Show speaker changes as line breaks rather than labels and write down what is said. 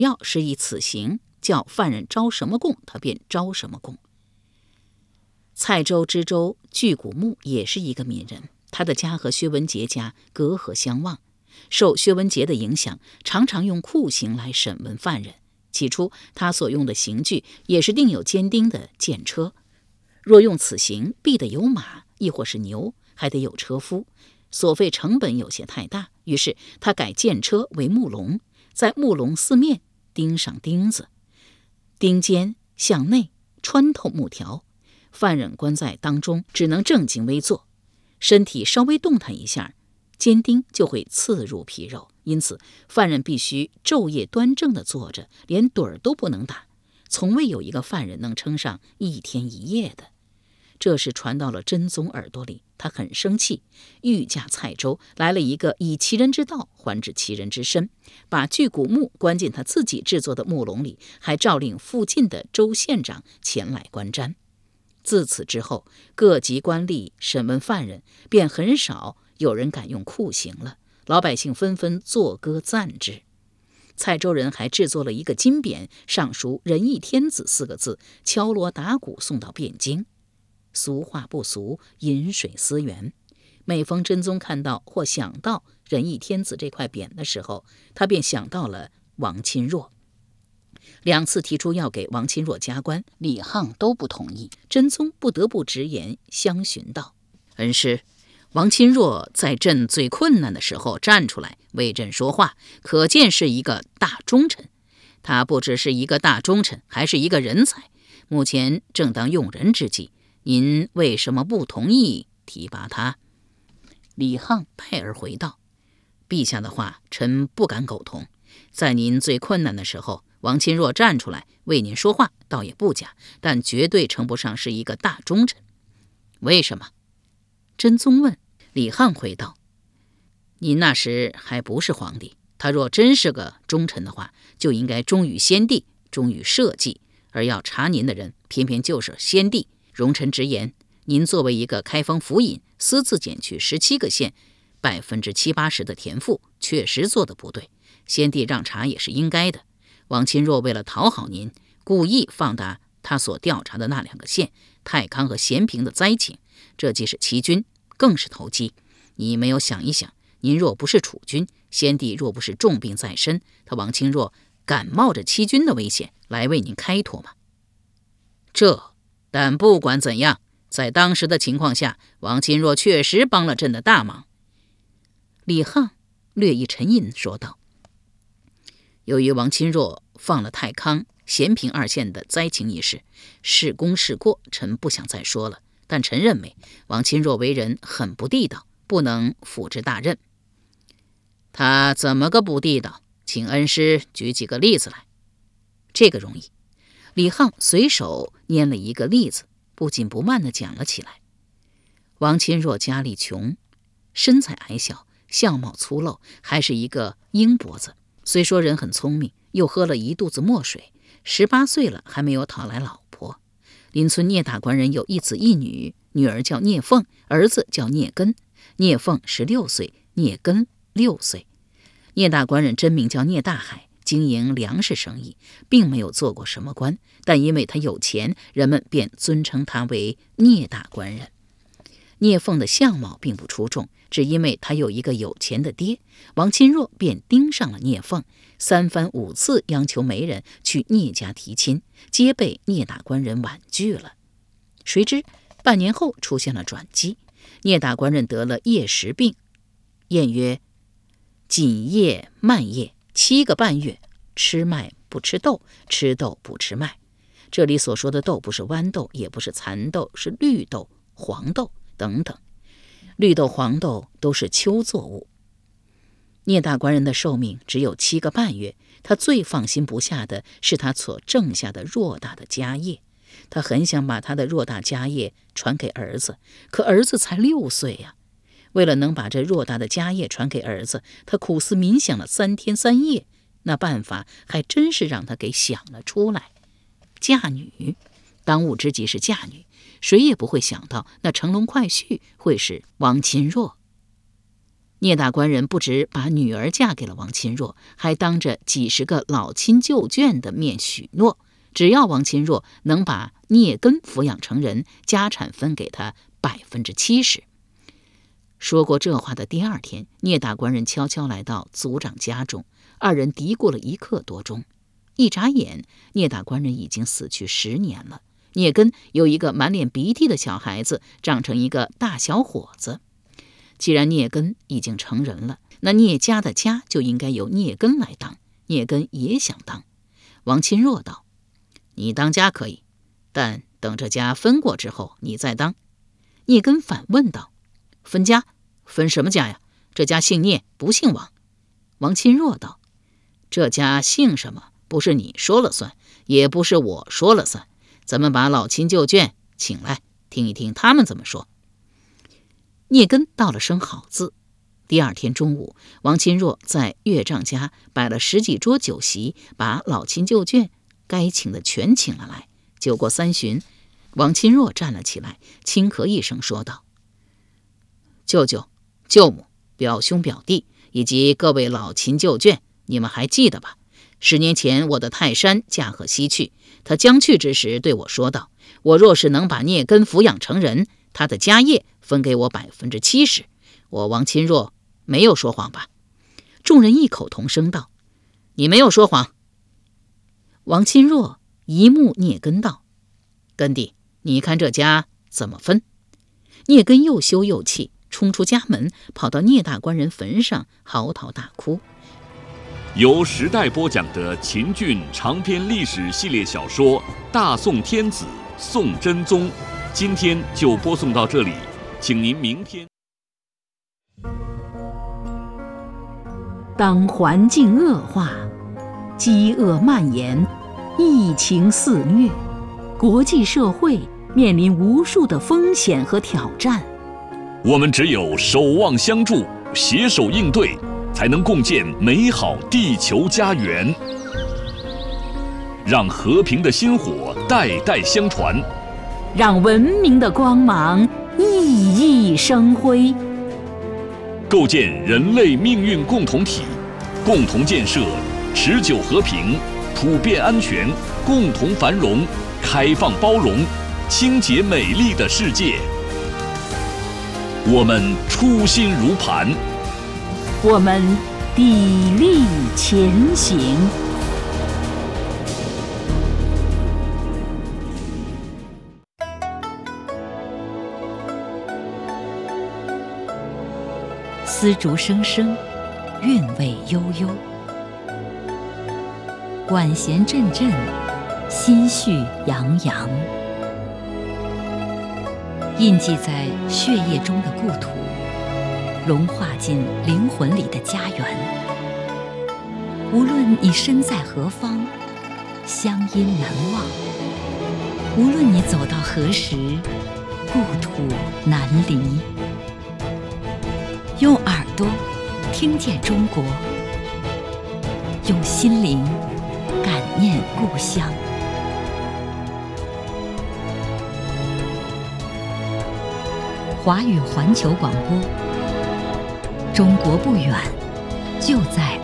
要是以此刑，叫犯人招什么供，他便招什么供。蔡州知州巨谷木也是一个闽人，他的家和薛文杰家隔河相望，受薛文杰的影响，常常用酷刑来审问犯人。起初他所用的刑具也是钉有尖钉的箭车，若用此刑，必得有马，亦或是牛，还得有车夫，所费成本有些太大，于是他改箭车为木笼，在木笼四面钉上钉子，钉尖向内穿透木条，犯人关在当中，只能正襟危坐，身体稍微动弹一下，尖钉就会刺入皮肉，因此犯人必须昼夜端正地坐着，连盹儿都不能打，从未有一个犯人能撑上1天1夜的。这事传到了真宗耳朵里，他很生气，御驾蔡州，来了一个以其人之道还治其人之身，把巨谷木关进他自己制作的木笼里，还诏令附近的州县长前来观瞻。自此之后，各级官吏审问犯人，便很少有人敢用酷刑了，老百姓纷纷作歌赞之。蔡州人还制作了一个金匾，上书仁义天子4个字，敲锣打鼓送到汴京。俗话不俗，饮水思源。每逢真宗看到或想到仁义天子这块匾的时候，他便想到了王钦若。2次提出要给王钦若加官，李沆都不同意，真宗不得不直言相询道：恩师，王钦若在朕最困难的时候站出来为朕说话，可见是一个大忠臣。他不只是一个大忠臣，还是一个人才，目前正当用人之际，您为什么不同意提拔他？李沆拜而回道：陛下的话，臣不敢苟同。在您最困难的时候，王钦若站出来为您说话，倒也不假，但绝对称不上是一个大忠臣。为什么？真宗问。李沆回道：您那时还不是皇帝，他若真是个忠臣的话，就应该忠于先帝，忠于社稷，而要查您的人偏偏就是先帝。容臣直言，您作为一个开封府尹，私自减去17个县70%-80%的田赋，确实做得不对，先帝让查也是应该的。王钦若为了讨好您，故意放大他所调查的那2个县太康和咸平的灾情，这既是欺君，更是投机。你没有想一想，您若不是储君，先帝若不是重病在身，他王钦若敢冒着欺君的危险来为您开脱吗？但不管怎样，在当时的情况下，王钦若确实帮了朕的大忙。李沆略一沉吟说道：由于王钦若放了太康、咸平2县的灾情一事，是功是过，臣不想再说了。但臣认为王钦若为人很不地道，不能辅之大任。他怎么个不地道？请恩师举几个例子来。这个容易。李沆随手拈了一个例子，不紧不慢地讲了起来。王钦若家里穷，身材矮小，相貌粗陋，还是一个鹰脖子。虽说人很聪明，又喝了一肚子墨水，18岁了还没有讨来老婆。邻村聂大官人有1子1女，女儿叫聂凤，儿子叫聂根。聂凤16岁，聂根6岁。聂大官人真名叫聂大海，经营粮食生意，并没有做过什么官，但因为他有钱，人们便尊称他为聂大官人。聂凤的相貌并不出众，只因为他有一个有钱的爹，王钦若便盯上了聂凤，3番5次央求媒人去聂家提亲，皆被聂大官人婉拒了。谁知半年后出现了转机，聂大官人得了夜食病，谚曰：紧夜慢夜7个半月，吃麦不吃豆，吃豆不吃麦。这里所说的豆不是豌豆，也不是蚕豆，是绿豆、黄豆等等。绿豆、黄豆都是秋作物。聂大官人的寿命只有7个半月，他最放心不下的是他所挣下的偌大的家业。他很想把他的偌大家业传给儿子，可儿子才6岁呀。为了能把这偌大的家业传给儿子，他苦思冥想了3天3夜，那办法还真是让他给想了出来。嫁女，当务之急是嫁女，谁也不会想到那乘龙快婿会是王钦若。 聂大官人不止把女儿嫁给了王钦若，还当着几十个老亲旧眷的面许诺，只要王钦若能把聂根抚养成人，家产分给他70%。说过这话的第二天，聂大官人悄悄来到族长家中，二人嘀咕了1刻多钟。一眨眼，聂大官人已经死去10年了。聂根有一个满脸鼻涕的小孩子，长成一个大小伙子。既然聂根已经成人了，那聂家的家就应该由聂根来当。聂根也想当。王钦若道：“你当家可以，但等这家分过之后，你再当。”聂根反问道：“分家？分什么家呀？这家姓聂，不姓王。”王钦若道：“这家姓什么，不是你说了算，也不是我说了算。咱们把老亲旧眷请来，听一听他们怎么说。”聂根道了声好字。第二天中午，王钦若在岳丈家摆了10几桌酒席，把老亲旧眷该请的全请了来。酒过3巡，王钦若站了起来，轻咳一声说道：“舅舅、舅母、表兄表弟以及各位老亲旧眷，你们还记得吧？10年前我的泰山驾鹤西去，他将去之时对我说道，我若是能把聂根抚养成人，他的家业分给我70%。我王钦若没有说谎吧？”众人异口同声道：“你没有说谎。”王钦若一目聂根道：“根弟，你看这家怎么分？”聂根又羞又气，冲出家门，跑到聂大官人坟上嚎啕大哭。
由时代播讲的秦俊长篇历史系列小说《大宋天子·宋真宗》，今天就播送到这里，请您明天。
当环境恶化，饥饿蔓延，疫情肆虐，国际社会面临无数的风险和挑战，
我们只有守望相助，携手应对，才能共建美好地球家园，让和平的薪火代代相传，
让文明的光芒熠熠生辉，
构建人类命运共同体，共同建设持久和平、普遍安全、共同繁荣、开放包容、清洁美丽的世界。我们初心如磐，
我们砥砺前行。丝竹声声，韵味悠悠，管弦阵阵，心绪洋洋。印记在血液中的故土，融化进灵魂里的家园。无论你身在何方，乡音难忘；无论你走到何时，故土难离。用耳朵听见中国，用心灵感念故乡。华语环球广播，中国不远，就在